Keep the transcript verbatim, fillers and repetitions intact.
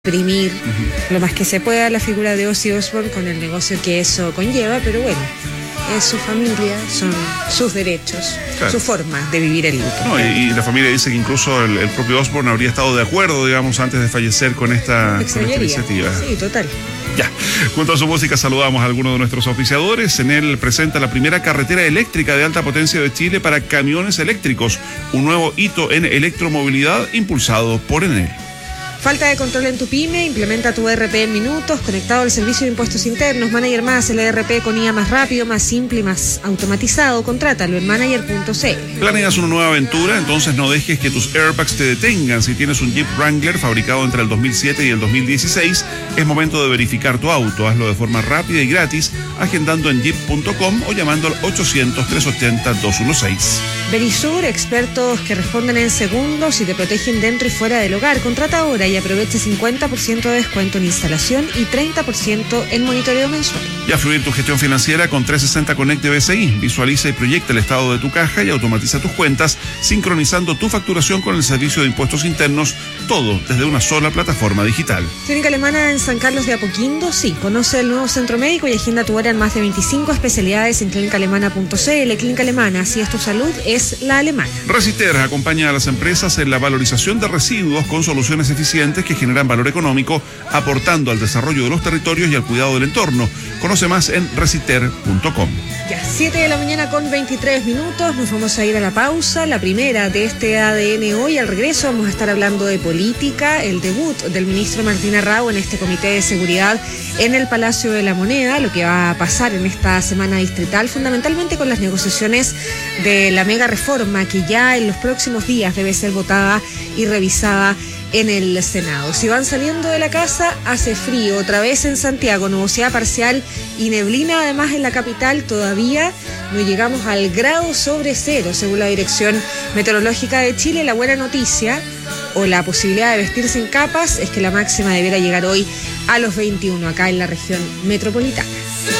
exprimir uh-huh. lo más que se pueda la figura de Ozzy Osbourne con el negocio que eso conlleva, pero bueno, es su familia, son sus derechos, claro. su forma de vivir el luto. No, y, y la familia dice que incluso el, el propio Osbourne habría estado de acuerdo, digamos, antes de fallecer con esta, con esta iniciativa. Sí, total. Ya, junto a su música saludamos a algunos de nuestros oficiadores. Enel presenta la primera carretera eléctrica de alta potencia de Chile para camiones eléctricos, un nuevo hito en electromovilidad impulsado por Enel. Falta de control en tu pyme, implementa tu E R P en minutos, conectado al servicio de impuestos internos, Manager Más, el E R P con I A más rápido, más simple y más automatizado. Contrátalo en manager punto c l. ¿Planeas una nueva aventura? Entonces no dejes que tus airbags te detengan. Si tienes un Jeep Wrangler fabricado entre el dos mil siete y el dos mil dieciséis, es momento de verificar tu auto. Hazlo de forma rápida y gratis, agendando en jeep punto com o llamando al ochocientos, trescientos ochenta, doscientos dieciséis. Verisur, expertos que responden en segundos y te protegen dentro y fuera del hogar. Contrata ahora y aproveche cincuenta por ciento de descuento en instalación y treinta por ciento en monitoreo mensual. Y a fluir tu gestión financiera con trescientos sesenta Connect de B C I. Visualiza y proyecta el estado de tu caja y automatiza tus cuentas, sincronizando tu facturación con el servicio de impuestos internos, todo desde una sola plataforma digital. Clínica Alemana en San Carlos de Apoquindo, sí. Conoce el nuevo centro médico y agenda tu hora en más de veinticinco especialidades en clínica alemana punto c l. Clínica Alemana, si es tu salud, es la alemana. Reciter acompaña a las empresas en la valorización de residuos con soluciones eficientes que generan valor económico, aportando al desarrollo de los territorios y al cuidado del entorno. Conoce más en reciter punto com. Ya, siete de la mañana con veintitrés minutos, nos vamos a ir a la pausa, la primera de este A D N hoy. Al regreso vamos a estar hablando de política, el debut del ministro Martín Arrau en este comité de seguridad en el Palacio de la Moneda, lo que va a pasar en esta semana distrital, fundamentalmente con las negociaciones de la mega reforma que ya en los próximos días debe ser votada y revisada en el Senado. Si van saliendo de la casa, hace frío otra vez en Santiago, nubosidad parcial y neblina además en la capital. Todavía no llegamos al grado sobre cero según la Dirección Meteorológica de Chile. La buena noticia o la posibilidad de vestirse en capas es que la máxima debiera llegar hoy a los veintiuno acá en la región metropolitana.